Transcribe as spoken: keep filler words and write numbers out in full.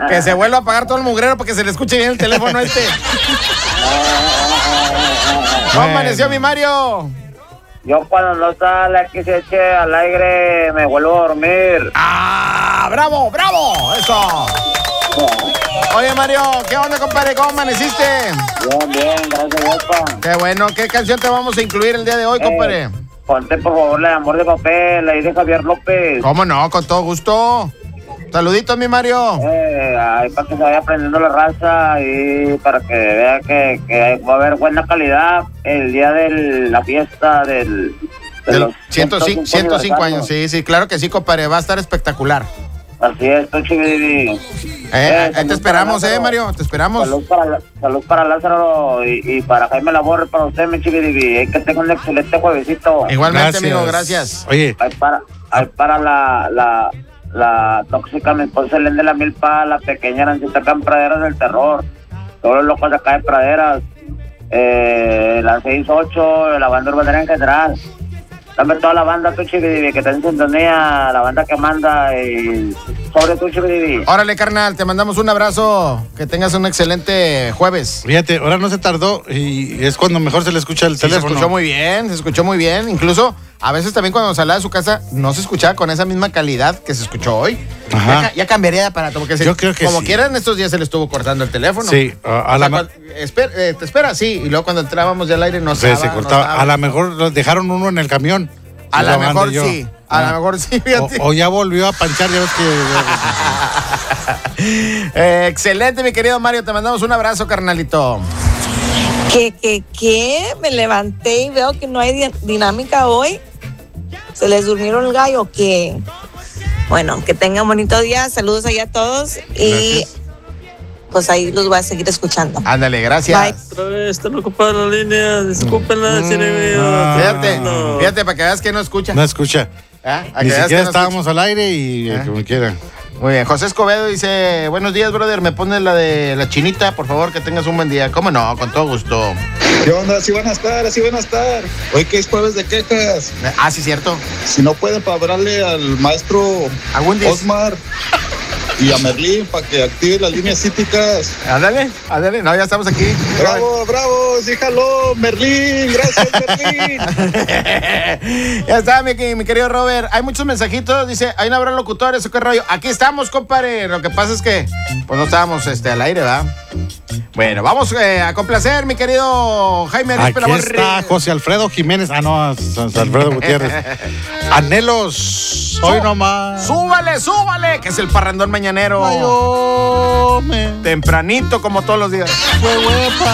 Que se vuelva a apagar todo el mugrero para que se le escuche bien el teléfono este. ¿Cómo amaneció mi Mario? Yo cuando no sale aquí se eche al aire me vuelvo a dormir. ¡Ah! ¡Bravo, bravo! ¡Eso! Oye, Mario, ¿qué onda, compadre? ¿Cómo amaneciste? Bien, bien, gracias, guapa. Qué bueno. ¿Qué canción te vamos a incluir el día de hoy, Eh, compadre? Ponte, por favor, la de Amor de Papel, ahí de Javier López. ¿Cómo no? Con todo gusto. Saluditos, mi Mario. Eh, ahí para que se vaya aprendiendo la raza y para que vea que, que va a haber buena calidad el día de la fiesta del... De Del los ciento cinco, ciento cinco años. Sí, sí, claro que sí, compadre. Va a estar espectacular. Así es, tú, Chividivi. Eh, Eh, ahí te esperamos, eh, Mario. Te esperamos. Salud para, salud para Lázaro y, y para Jaime Labor, para usted, mi Chividivi. Hay que tenga un excelente juevesito. Igualmente, Gracias. amigo, gracias. Oye, Hay para, hay para la, la, la tóxica, mi esposa Elena de la Milpa, la pequeña Arancita acá en Praderas del Terror. Todos los locos de acá de Praderas. Eh, la seis ocho, la banda urbana en general. Dame toda la banda, tu Chividivi, que está en sintonía, la banda que manda y sobre tu Chividivi. Órale, carnal, te mandamos un abrazo. Que tengas un excelente jueves. fíjate, ahora no se tardó y es cuando mejor se le escucha el Sí, se teléfono. escuchó muy bien, se escuchó muy bien. Incluso a veces también cuando salía de su casa no se escuchaba con esa misma calidad que se escuchó hoy. Ajá. Ya, ca- ya cambiaría de aparato porque se- Yo creo que como sí. quieran estos días se le estuvo cortando el teléfono. Sí, a, a O la sea, ma- cuando- esper- eh, te espera, sí. Y luego cuando entrábamos ya al aire no se, estaba. se no cortaba. estaba. A lo mejor lo dejaron uno en el camión. A Y lo lo mejor mandé yo. sí. A Ah. lo mejor sí, O, fíjate. o ya volvió a panchar, ya ves que... Eh, excelente, mi querido Mario. Te mandamos un abrazo, carnalito. ¿Qué, qué, qué? Me levanté y veo que no hay di- dinámica hoy. ¿Se les durmieron el gallo o qué? Bueno, que tengan bonito día. Saludos allá a todos. Y Gracias. pues ahí los voy a seguir escuchando. Ándale, gracias. Otra vez, están ocupadas las líneas. Discúlpenla, Mm, Cinemio. ah. Fíjate, No. fíjate para que veas que no escucha. No escucha. ¿Ah? A Ni que veas siquiera que no estábamos al aire y eh, Ah. como quiera. escucha. Muy bien. José Escobedo dice: buenos días, brother. Me pones la de la chinita, por favor, que tengas un buen día. ¿Cómo no? Con todo gusto. ¿Qué onda? Así van a estar, así van a estar. Hoy que es jueves de quejas. Ah, sí, cierto. Si no pueden, para hablarle al maestro A Wendy's. Osmar y a Merlín para que active las líneas cíticas. Ándale, ándale. No, ya estamos aquí. Bravo, bravo, sí, jaló, Merlín, gracias, Merlín. Ya está, mi, mi querido Robert. Hay muchos mensajitos. Dice: ahí no habrá locutores o qué rollo. Aquí estamos, compadre. Lo que pasa es que pues no estábamos este, al aire, ¿verdad? Bueno, vamos eh, a complacer, mi querido Jaime Arispe Aquí Labor. está José Alfredo Jiménez. Ah, no, San- San Alfredo Gutiérrez. Anhelos. Hoy nomás. Súbale, súbale, que es el parrandón mañanero. Ay, hombre. Tempranito, como todos los días. Fue huepa.